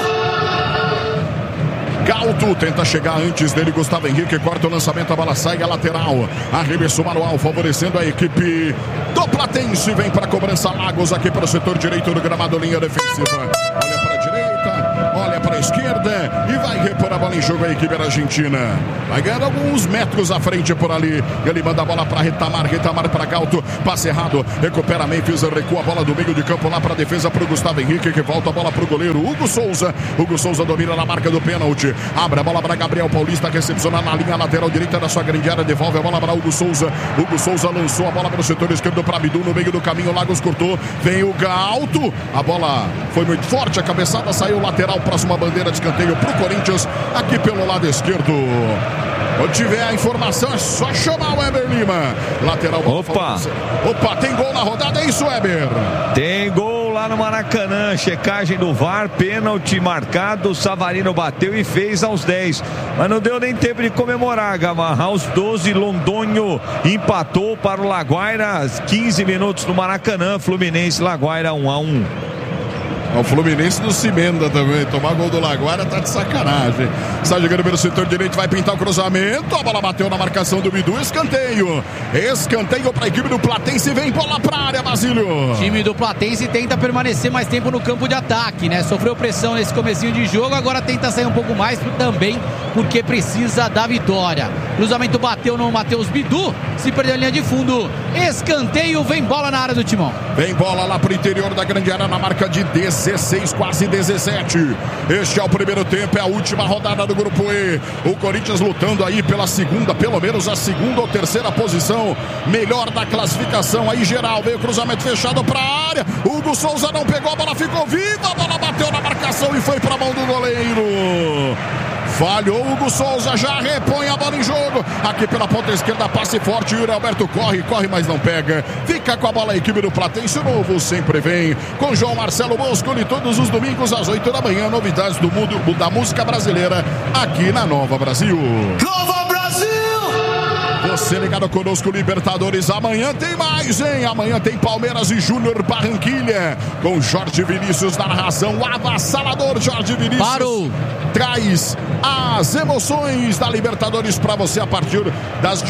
Gauto tenta chegar antes dele, Gustavo Henrique corta o lançamento, a bola sai a lateral, arremesso manual favorecendo a equipe do Platense, vem para a cobrança Lagos aqui para o setor direito do gramado, linha defensiva, olha para a direita, olha para a esquerda e vai repor a bola em jogo a equipe argentina, vai ganhar alguns metros à frente por ali, ele manda a bola para Retamar para Gauto, passe errado, recupera Memphis, recua a bola do meio de campo lá para a defesa para o Gustavo Henrique, que volta a bola para o goleiro Hugo Souza domina na marca do pênalti, abre a bola para Gabriel Paulista, recepciona na linha lateral direita da sua grande área, devolve a bola para Hugo Souza lançou a bola pelo setor esquerdo para Bidu, no meio do caminho, Lagos cortou, vem o Gauto, a bola foi muito forte, a cabeçada saiu lateral, próxima bandeira de escanteio para o Corinthians, aqui pelo lado esquerdo. Quando tiver a informação é só chamar o Weber Lima, lateral. Opa, tem gol na rodada, é isso, Weber?
Tem gol lá no Maracanã, checagem do VAR, pênalti marcado, Savarino bateu e fez aos 10, mas não deu nem tempo de comemorar, Gamarra. Aos 12, Londonho empatou para o Laguaira, 15 minutos no Maracanã, Fluminense, Laguaira 1-1.
O Fluminense do Cimenda também. Tomar gol do Laguaira tá de sacanagem. Está jogando pelo setor direito, vai pintar o cruzamento. A bola bateu na marcação do Bidu. Escanteio para a equipe do Platense. Vem bola para a área, Basílio.
O time do Platense tenta permanecer mais tempo no campo de ataque, né? Sofreu pressão nesse comecinho de jogo, agora tenta sair um pouco mais também, porque precisa da vitória. Cruzamento bateu no Matheus Bidu, se perdeu a linha de fundo. Escanteio, vem bola na área do Timão.
Vem bola lá pro interior da grande área na marca de 16, quase 17. Este é o primeiro tempo, é a última rodada do Grupo E. O Corinthians lutando aí pela segunda, pelo menos a segunda ou terceira posição melhor da classificação aí geral. Veio o cruzamento fechado para a área. Hugo Souza não pegou, a bola ficou viva, a bola bateu na marcação e foi para a mão do goleiro. Falhou Hugo Souza, já repõe a bola em jogo. Aqui pela ponta esquerda, passe forte. Yuri Alberto corre, mas não pega. Fica com a bola a equipe do Platense. O novo sempre vem com João Marcelo Boscoli todos os domingos às 8 da manhã. Novidades do mundo da música brasileira aqui na Nova Brasil.
Nova Brasil!
Você ligado conosco, Libertadores. Amanhã tem mais, hein? Amanhã tem Palmeiras e Júnior Barranquilha com Jorge Vinícius na narração. O avassalador Jorge Vinícius.
Parou!
Traz as emoções da Libertadores para você a partir das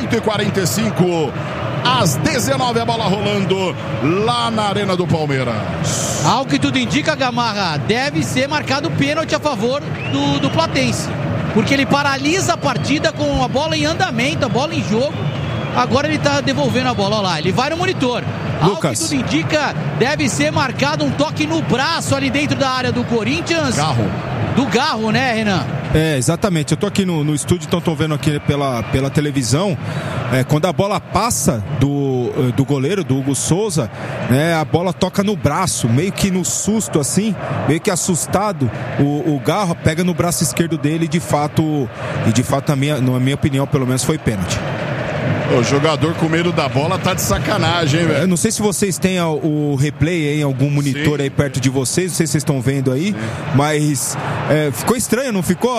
18h45. Às 19h a bola rolando lá na Arena do Palmeiras.
Ao que tudo indica, Gamarra, deve ser marcado pênalti a favor do Platense, porque ele paralisa a partida com a bola em andamento, a bola em jogo. Agora ele está devolvendo a bola, olha lá, ele vai no monitor.
Lucas.
Ao que tudo indica, deve ser marcado um toque no braço ali dentro da área do Corinthians. Do Garro, né, Renan?
É, exatamente. Eu tô aqui no estúdio, então tô vendo aqui pela televisão. Quando a bola passa do goleiro, do Hugo Souza, né, a bola toca no braço, meio que no susto assim, meio que assustado. O Garro pega no braço esquerdo dele e de fato na minha opinião, pelo menos, foi pênalti.
O jogador com medo da bola tá de sacanagem, hein, velho?
Eu não sei se vocês têm o replay em algum monitor aí perto de vocês, não sei se vocês estão vendo aí, mas ficou estranho, não ficou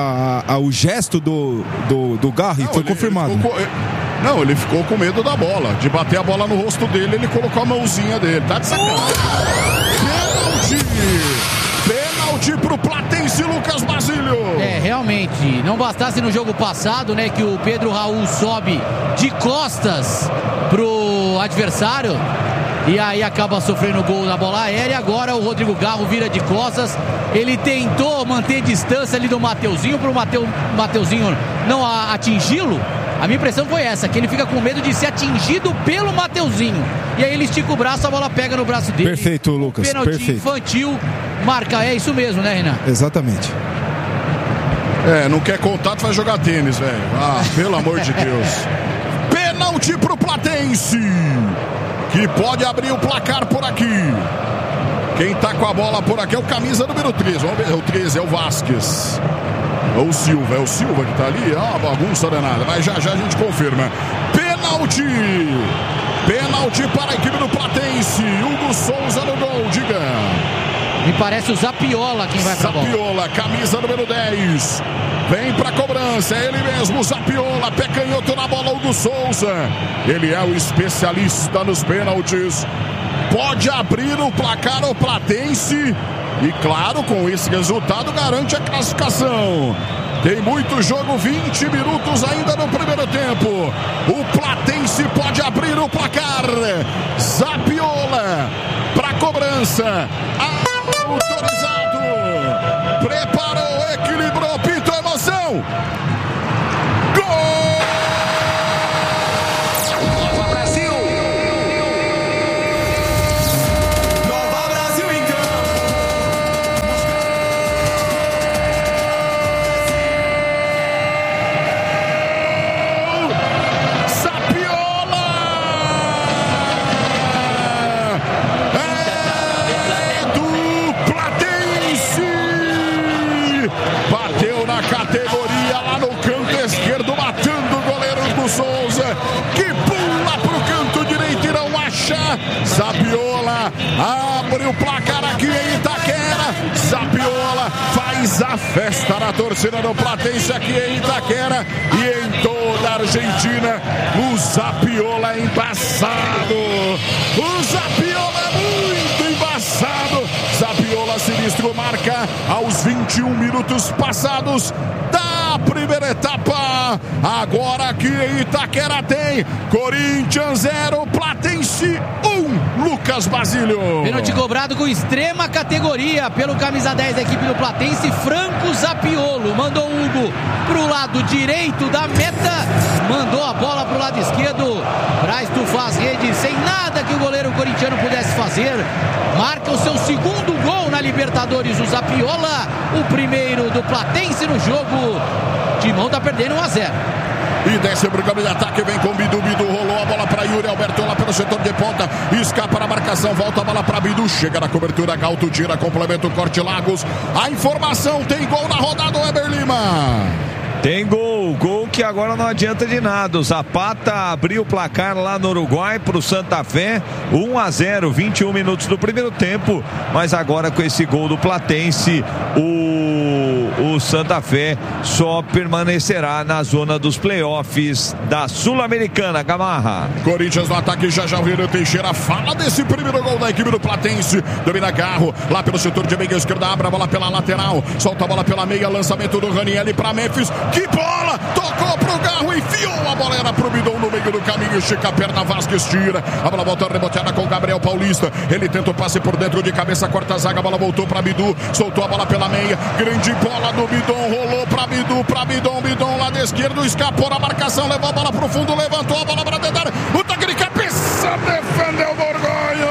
o gesto do Garro? E foi confirmado.
Ele ficou com medo da bola, de bater a bola no rosto dele, ele colocou a mãozinha dele, tá de sacanagem. Pênalti pro Platense, Lucas Basílio.
Realmente, não bastasse no jogo passado, né, que o Pedro Raul sobe de costas pro adversário e aí acaba sofrendo gol na bola aérea. Agora o Rodrigo Garro vira de costas, ele tentou manter distância ali do Mateuzinho pro Mateuzinho não atingi-lo. A minha impressão foi essa, que ele fica com medo de ser atingido pelo Mateuzinho. E aí ele estica o braço, a bola pega no braço dele.
Perfeito, Lucas.
Pênalti infantil, marca, é isso mesmo, né, Renan?
Exatamente.
Não quer contato, vai jogar tênis, velho. Pelo amor de Deus. Pênalti pro Platense, que pode abrir o placar por aqui. Quem tá com a bola por aqui é o camisa número 13. Vamos ver, o 13 é o Vasquez. É o Silva que tá ali, uma bagunça danada, mas já a gente confirma. Pênalti para a equipe do Platense.
parece o Zapiola quem vai pra bola.
Zapiola, camisa número 10. Vem pra cobrança, é ele mesmo, Zapiola, pé canhoto na bola, Hugo Souza. Ele é o especialista nos pênaltis. Pode abrir o placar o Platense. E claro, com esse resultado garante a classificação. Tem muito jogo, 20 minutos ainda no primeiro tempo. O Platense pode abrir o placar. Zapiola para cobrança. Autorizado. Preparou, equilibrou, pintou emoção. Gol! Zapiola abre o placar aqui em Itaquera. Zapiola faz a festa na torcida do Platense aqui em Itaquera e em toda a Argentina. O Zapiola é embaçado. O Zapiola é muito embaçado. Zapiola sinistro marca aos 21 minutos passados da primeira etapa. Agora aqui em Itaquera tem Corinthians 0, Platense 1. Lucas Basílio.
Pênalti cobrado com extrema categoria pelo camisa 10 da equipe do Platense, Franco Zapiolo. Mandou o Hugo pro lado direito da meta, mandou a bola pro lado esquerdo pra estufar as redes, sem nada que o goleiro corintiano pudesse fazer. Marca o seu segundo gol na Libertadores, o Zapiola, o primeiro do Platense no jogo. Timão tá perdendo 1-0.
E desce pro campo de ataque, vem com Bidu, rolou a bola para Yuri Alberto lá pelo setor de ponta, escapa na marcação, volta a bola para Bidu, chega na cobertura, Galto tira, complementa o corte Lagos. A informação, tem gol na rodada, Weber Lima.
Tem gol que agora não adianta de nada. O Zapata abriu o placar lá no Uruguai pro Santa Fé, 1-0, 21 minutos do primeiro tempo, mas agora com esse gol do Platense, o Santa Fé só permanecerá na zona dos playoffs da Sul-Americana. Gamarra.
Corinthians no ataque, já o Renan Teixeira fala desse primeiro gol da equipe do Platense. Domina Garro, lá pelo setor de meia esquerda, abre a bola pela lateral, solta a bola pela meia, lançamento do Ranieri para Memphis. Que bola! Tocou pro Garro, enfiou a bola, era pro Bidon no meio do caminho, estica a perna, Vasquez tira. A bola volta reboteada com o Gabriel Paulista. Ele tenta o passe por dentro de cabeça, corta a zaga, a bola voltou para Bidu, soltou a bola pela meia, grande bola do Bidon, rolou para Bidon lá da esquerda, escapou na marcação, levou a bola pro fundo, levantou a bola para tentar, o toque de cabeça, defendeu o Borgonho.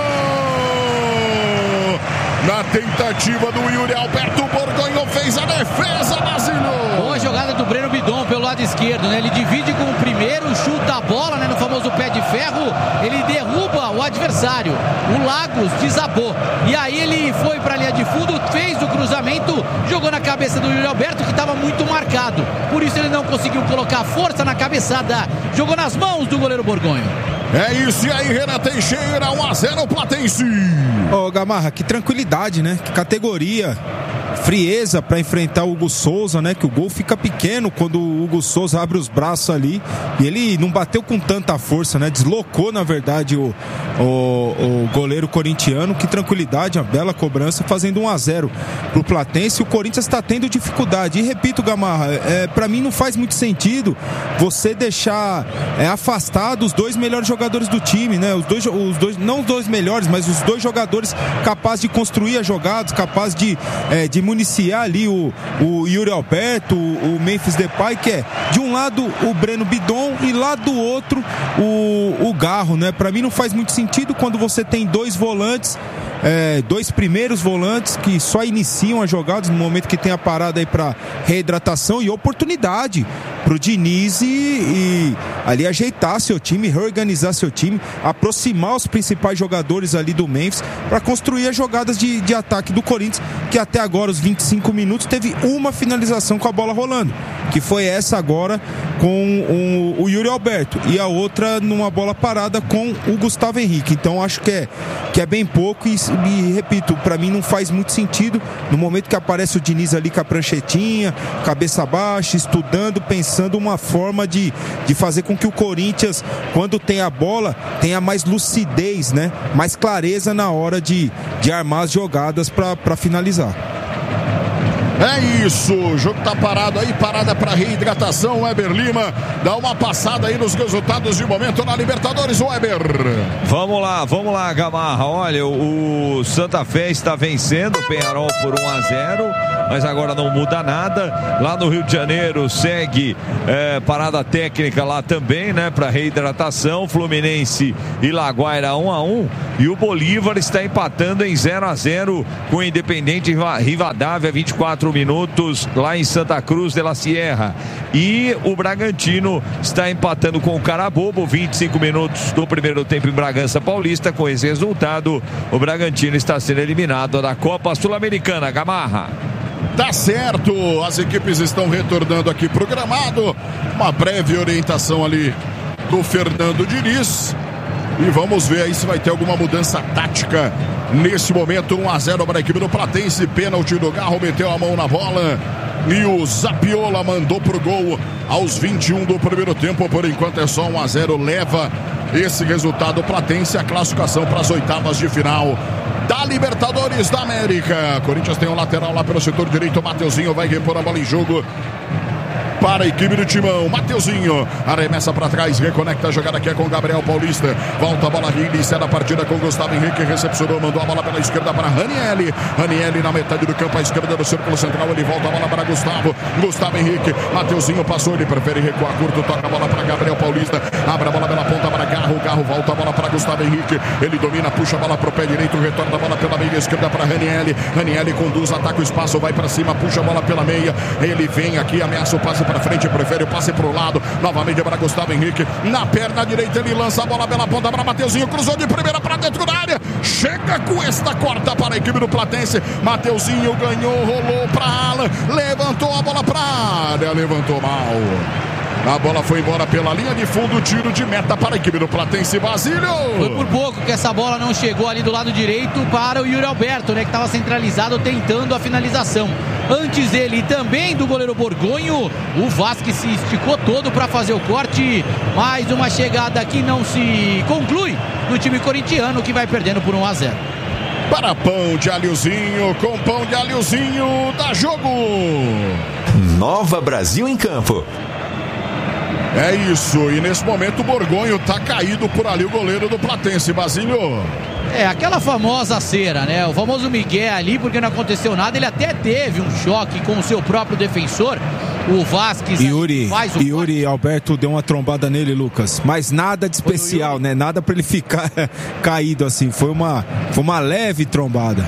Na tentativa do Yuri Alberto, Borgonho fez a defesa, Basílio.
Boa jogada do Breno Bidon pelo lado esquerdo, né? Ele divide com o primeiro, chuta a bola, né? No famoso pé de ferro, ele derruba o adversário. O Lagos desabou. E aí ele foi pra linha de fundo, fez o cruzamento, jogou na cabeça do Yuri Alberto, que estava muito marcado. Por isso ele não conseguiu colocar força na cabeçada. Jogou nas mãos do goleiro Borgonho.
É isso, e aí Renan Teixeira, 1-0 Platense.
Ô Gamarra, que tranquilidade, né? Que categoria, frieza para enfrentar o Hugo Souza, né? Que o gol fica pequeno quando o Hugo Souza abre os braços ali, e ele não bateu com tanta força, né? Deslocou, na verdade, o goleiro corintiano. Que tranquilidade, uma bela cobrança, fazendo 1-0 pro Platense. O Corinthians está tendo dificuldade, e repito, Gamarra, para mim não faz muito sentido você deixar afastado os dois melhores jogadores do time, né? Os dois, não os dois melhores, mas os dois jogadores capazes de construir as jogadas, capazes de municiar ali o Yuri Alberto, o Memphis Depay, que é de um lado o Breno Bidon e lá do outro o Garro, né? Para mim não faz muito sentido quando você tem dois volantes, dois primeiros volantes que só iniciam as jogadas no momento que tem a parada aí para reidratação e oportunidade pro Diniz e ali ajeitar seu time, reorganizar seu time, aproximar os principais jogadores ali do Memphis para construir as jogadas de ataque do Corinthians, que até agora, os 25 minutos, teve uma finalização com a bola rolando. que foi essa agora com o Yuri Alberto, e a outra numa bola parada com o Gustavo Henrique. Então acho que é bem pouco e repito, para mim não faz muito sentido no momento que aparece o Diniz ali com a pranchetinha, cabeça baixa, estudando, pensando uma forma de fazer com que o Corinthians, quando tem a bola, tenha mais lucidez, né? Mais clareza na hora de armar as jogadas para finalizar.
É isso, o jogo tá parado aí, parada para reidratação. Weber Lima, dá uma passada aí nos resultados de momento na Libertadores, Weber.
Vamos lá, Gamarra. Olha, o Santa Fé está vencendo o Peñarol por 1-0, mas agora não muda nada. Lá no Rio de Janeiro segue parada técnica lá também, né, para reidratação. Fluminense e Laguaira 1-1, e o Bolívar está empatando em 0-0 com o Independente Rivadavia, 24 minutos lá em Santa Cruz de la Sierra. E o Bragantino está empatando com o Carabobo, 25 minutos do primeiro tempo em Bragança Paulista. Com esse resultado, o Bragantino está sendo eliminado da Copa Sul-Americana. Gamarra.
Tá certo, as equipes estão retornando aqui pro gramado. Uma breve orientação ali do Fernando Diniz. E vamos ver aí se vai ter alguma mudança tática nesse momento. 1-0 para a equipe do Platense. Pênalti do Garro, meteu a mão na bola e o Zapiola mandou pro gol aos 21 do primeiro tempo. Por enquanto é só 1-0. Leva esse resultado Platense a classificação para as oitavas de final da Libertadores da América. Corinthians tem um lateral lá pelo setor direito. Mateuzinho vai repor a bola em jogo para a equipe do Timão. Mateuzinho arremessa para trás, reconecta a jogada aqui é com Gabriel Paulista. Volta a bola, inicia a partida com Gustavo Henrique, recepcionou, mandou a bola pela esquerda para Ranieri. Ranieri na metade do campo, à esquerda do círculo central, ele volta a bola para Gustavo Henrique. Mateuzinho passou, ele prefere recuar curto, toca a bola para Gabriel Paulista, abre a bola pela ponta para Garro volta a bola para Gustavo Henrique, ele domina, puxa a bola pro pé direito, retorna a bola pela meia esquerda para Ranieri conduz, ataca o espaço, vai para cima, puxa a bola pela meia, ele vem aqui, ameaça o passe para frente, prefere o passe pro lado, novamente para Gustavo Henrique, na perna direita ele lança a bola pela ponta para Mateuzinho, cruzou de primeira para dentro da área, chega com esta corta para a equipe do Platense. Mateuzinho ganhou, rolou para Alan, levantou a bola para a área, levantou mal. A bola foi embora pela linha de fundo, tiro de meta para a equipe do Platense. Basílio.
Foi por pouco que essa bola não chegou ali do lado direito para o Yuri Alberto, né, que estava centralizado tentando a finalização. Antes dele e também do goleiro Borgonho, o Vasque se esticou todo para fazer o corte. Mais uma chegada que não se conclui no time corintiano, que vai perdendo por 1-0.
Para pão de alhozinho, com pão de alhozinho, dá jogo.
Nova Brasil em campo.
É isso, e nesse momento o Borgonho tá caído por ali, o goleiro do Platense, Basílio.
É, aquela famosa cera, né? O famoso Miguel ali, porque não aconteceu nada. Ele até teve um choque com o seu próprio defensor, o Vasquez.
Yuri Alberto deu uma trombada nele, Lucas. Mas nada de especial, né? Nada pra ele ficar caído assim. Foi uma leve trombada.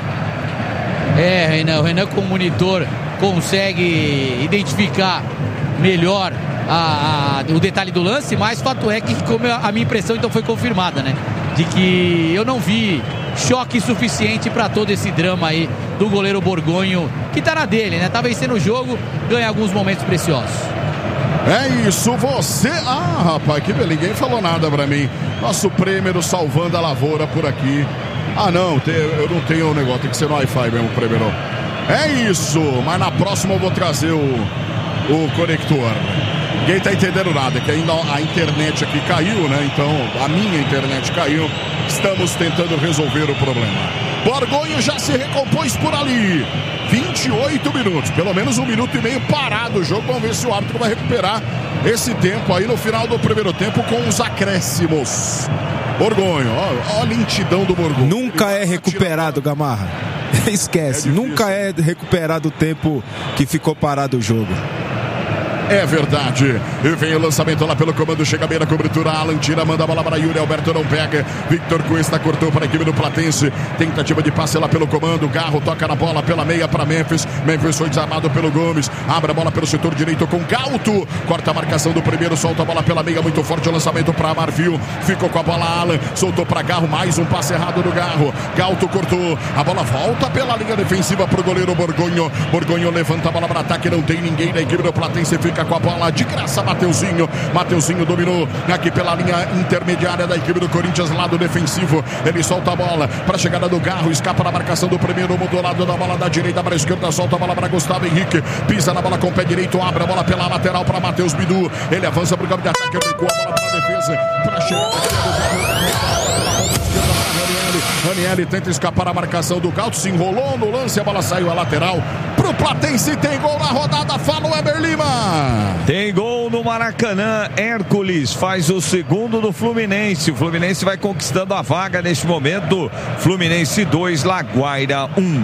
É, o Renan com o monitor consegue identificar melhor o detalhe do lance, mas fato é que, como a minha impressão então foi confirmada, né? De que eu não vi choque suficiente para todo esse drama aí do goleiro Borgonho, que tá na dele, né? Tá vencendo o jogo, ganha alguns momentos preciosos.
É isso, você... Ah, rapaz, que ninguém falou nada pra mim. Nosso Prêmio salvando a lavoura por aqui. Ah, não, eu não tenho o negócio, tem que ser no Wi-Fi mesmo, Prêmio. É isso, mas na próxima eu vou trazer o conector. Ninguém tá entendendo nada, que ainda a internet aqui caiu, né? Então, a minha internet caiu. Estamos tentando resolver o problema. Borgonho já se recompôs por ali. 28 minutos, pelo menos 1 minuto e meio parado o jogo. Vamos ver se o árbitro vai recuperar esse tempo aí no final do primeiro tempo com os acréscimos. Borgonho, ó a lentidão do Borgonho.
Nunca é recuperado, Gamarra. Esquece, nunca é recuperado o tempo que ficou parado o jogo.
É verdade. E vem o lançamento lá pelo comando. Chega bem na cobertura. Alan tira, manda a bola para Yuri Alberto, não pega. Victor Cuesta cortou para a equipe do Platense. Tentativa de passe lá pelo comando. Garro toca na bola pela meia para Memphis. Memphis foi desarmado pelo Gomes. Abre a bola pelo setor direito com Gauto. Corta a marcação do primeiro. Solta a bola pela meia. Muito forte o lançamento para Marfil. Ficou com a bola Alan. Soltou para Garro. Mais um passe errado do Garro. Gauto cortou. A bola volta pela linha defensiva para o goleiro Borgonho. Borgonho levanta a bola para ataque. Não tem ninguém da equipe do Platense. Fica fica com a bola de graça, Mateuzinho dominou aqui pela linha intermediária da equipe do Corinthians, lado defensivo, ele solta a bola para a chegada do Garro, escapa na marcação do primeiro, mudou lado da bola da direita para a esquerda, solta a bola para Gustavo Henrique, pisa na bola com o pé direito, abre a bola pela lateral para Matheus Bidu, ele avança para o campo de ataque, recua a bola para a defesa, para a chegada Ranieri tenta escapar a marcação do Gauto, se enrolou no lance, a bola saiu a lateral pro Platense, tem gol na rodada, fala o Weber Lima.
Tem gol no Maracanã, Hércules faz o segundo do Fluminense, o Fluminense vai conquistando a vaga neste momento, Fluminense 2, Laguaira 1.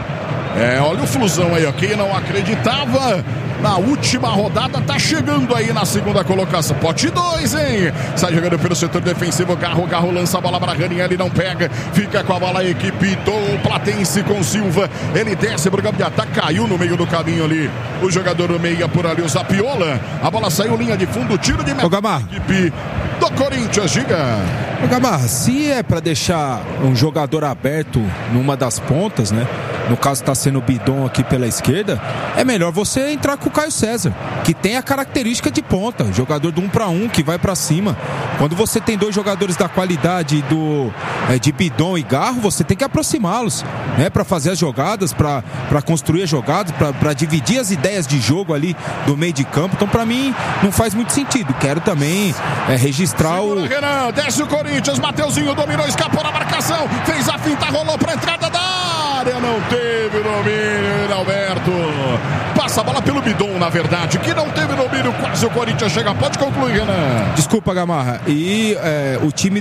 Olha o Flusão aí, ó, quem não acreditava na última rodada, tá chegando aí na segunda colocação. Pote 2, hein? Sai jogando pelo setor defensivo, Garro lança a bola para Ranieri, não pega, fica com a bola a equipe do Platense com Silva, ele desce pro campo de ataque, caiu no meio do caminho ali, o jogador do meia por ali, o Zapiola, a bola saiu linha de fundo, tiro de meta da equipe do Corinthians, diga.
Gamarra, se é para deixar um jogador aberto numa das pontas, né? No caso está sendo o Bidon aqui pela esquerda, é melhor você entrar com o Caio César, que tem a característica de ponta, jogador do 1 para 1, que vai para cima. Quando você tem dois jogadores da qualidade de Bidon e Garro, você tem que aproximá-los, né, para fazer as jogadas, para construir as jogadas, para dividir as ideias de jogo ali do meio de campo. Então, para mim, não faz muito sentido. Quero também registrar
segura, Renan, desce o Corinthians, Mateuzinho dominou, escapou na marcação, fez a finta, rolou para a entrada da área, não teve domínio, Alberto. Passa a bola pelo Bidon, na verdade, que não teve domínio, quase o Corinthians chega. Pode concluir, Renan.
Desculpa, Gamarra. E o time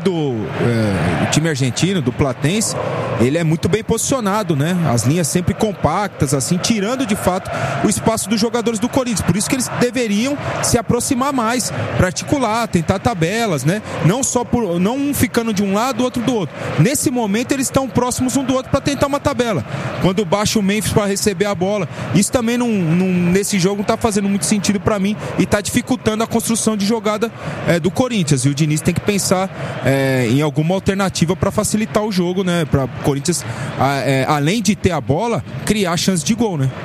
o time argentino, do Platense, ele é muito bem posicionado, né? As linhas sempre compactas, assim, tirando de fato o espaço dos jogadores do Corinthians. Por isso que eles deveriam se aproximar mais, para articular, tentar tabelas, né? Não um ficando de um lado, outro do outro. Nesse momento eles estão próximos um do outro para tentar uma tabela. Quando baixa o Memphis para receber a bola, isso também nesse jogo não está fazendo muito sentido para mim e está dificultando a construção de jogada do Corinthians. E o Diniz tem que pensar em alguma alternativa para facilitar o jogo, né? Para o Corinthians, além de ter a bola, criar chance de gol, né?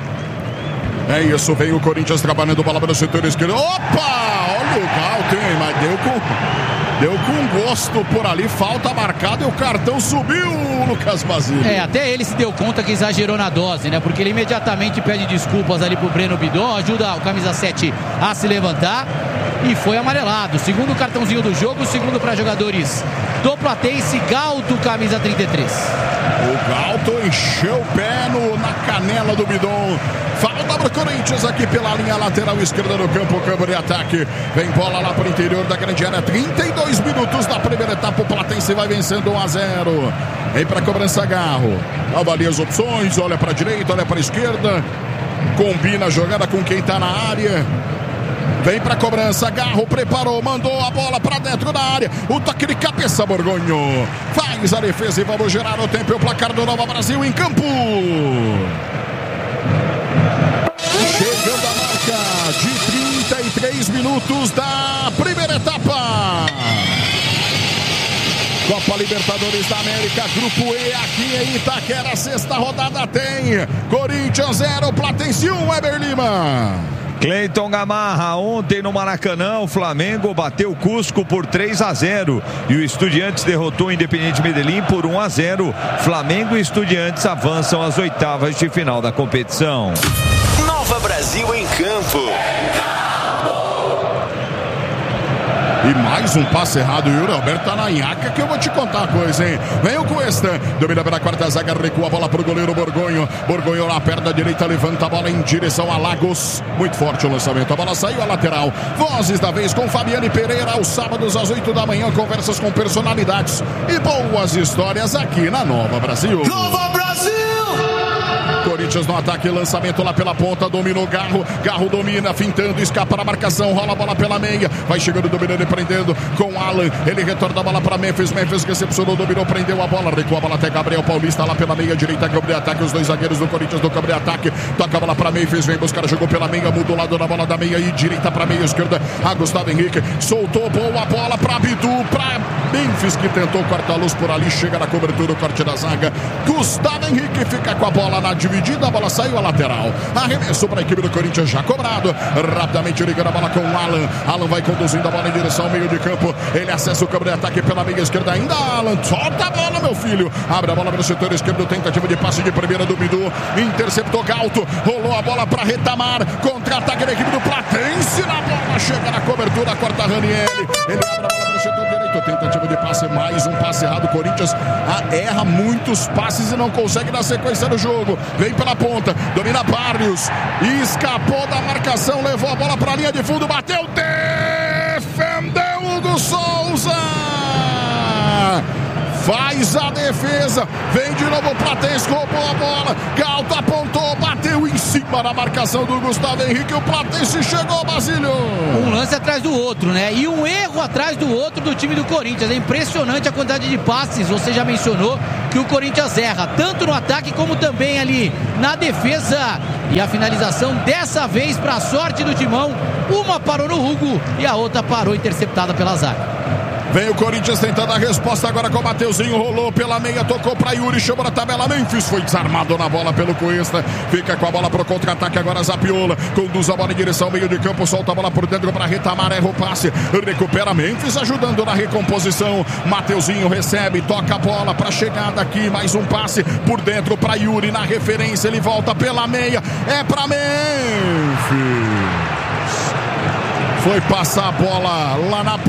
É isso, vem o Corinthians trabalhando bola para o setor esquerdo. Opa! Olha o Gauto, hein? Mas deu com gosto por ali, falta marcada e o cartão subiu, Lucas Basílio.
Até ele se deu conta que exagerou na dose, né? Porque ele imediatamente pede desculpas ali pro Breno Bidon, ajuda o camisa 7 a se levantar e foi amarelado. Segundo cartãozinho do jogo, segundo para jogadores do Platense, Gauto, camisa 33.
O Gauto encheu o pé na canela do Bidon. Falta para o Corinthians aqui pela linha lateral esquerda do campo de ataque. Vem bola lá para o interior da grande área. 32 minutos da primeira etapa. O Platense vai vencendo 1-0. Vem para a cobrança, Garro. Avalia as opções, olha para a direita, olha para a esquerda. Combina a jogada com quem está na área. Vem para a cobrança, Garro preparou, mandou a bola para dentro da área. O toque de cabeça, Borgonho. Faz a defesa e vamos gerar o tempo. O placar do Nova Brasil em campo. Chegando a marca de 33 minutos da primeira etapa. Copa Libertadores da América, Grupo E, aqui em Itaquera, sexta rodada tem Corinthians 0, Platense 1, Weber Lima.
Cleiton Gamarra, ontem no Maracanã, o Flamengo bateu o Cusco por 3-0 e o Estudiantes derrotou o Independiente Medellín por 1-0. Flamengo e Estudiantes avançam às oitavas de final da competição.
Nova Brasil em campo.
E mais um passe errado, e o Yuri Alberto tá na nhaca que eu vou te contar uma coisa, hein? Vem o Cuesta, domina pela quarta zaga, recua a bola pro goleiro Borgonho. Borgonho na perna direita, levanta a bola em direção a Lagos. Muito forte o lançamento, a bola saiu à lateral. Vozes da vez com Fabiane Pereira, aos sábados às 8 da manhã, conversas com personalidades e boas histórias aqui na Nova Brasil.
Nova Brasil!
Corinthians no ataque, lançamento lá pela ponta, dominou Garro, Garro domina, fintando, escapa na marcação, rola a bola pela meia, vai chegando, dominando e prendendo com Alan, ele retorna a bola para Memphis, Memphis recepcionou, dominou, prendeu a bola, recua a bola até Gabriel Paulista lá pela meia direita, campo de ataque, os dois zagueiros do Corinthians do campo de ataque, toca a bola para Memphis, vem buscar, jogou pela meia, mudou o lado da bola da meia e direita para meia esquerda, a Gustavo Henrique, soltou, boa bola para Bidu, para Memphis que tentou cortar a luz por ali, chega na cobertura, o corte da zaga. Gustavo Henrique fica com a bola na dividida, a bola saiu a lateral. Arremesso para a equipe do Corinthians já cobrado. Rapidamente ligando a bola com o Alan. Alan vai conduzindo a bola em direção ao meio de campo. Ele acessa o campo de ataque pela meia esquerda ainda. Alan, solta a bola, meu filho. Abre a bola pelo setor esquerdo, tentativa de passe de primeira do Bidu. Interceptou Galto, rolou a bola para Retamar. Contra-ataque da equipe do Platense. Na bola, chega na cobertura, corta Ranieri. Ele abre a bola pelo setor direito. Tentativa de passe, mais um passe errado. O Corinthians erra muitos passes e não consegue dar sequência no jogo. Vem pela ponta, domina Barrios. Escapou da marcação, levou a bola para a linha de fundo, bateu, defendeu Hugo Souza. Faz a defesa, vem de novo o Platense, roubou a bola, Galto apontou, bateu em cima da marcação do Gustavo Henrique, o Platense chegou, Basílio.
Um lance atrás do outro, né? E um erro atrás do outro do time do Corinthians. É impressionante a quantidade de passes, você já mencionou que o Corinthians erra, tanto no ataque como também ali na defesa. E a finalização dessa vez, para a sorte do Timão, uma parou no Hugo e a outra parou interceptada pela zaga.
Vem o Corinthians tentando a resposta agora com o Mateuzinho, rolou pela meia, tocou para Yuri, chamou na tabela, Memphis foi desarmado na bola pelo Cuesta, fica com a bola pro contra-ataque agora Zapiola, conduz a bola em direção ao meio de campo, solta a bola por dentro para Retamar, erra o passe, recupera Memphis, ajudando na recomposição, Mateuzinho recebe, toca a bola para chegada aqui, mais um passe por dentro para Yuri, na referência, ele volta pela meia, é para Memphis, foi passar a bola lá na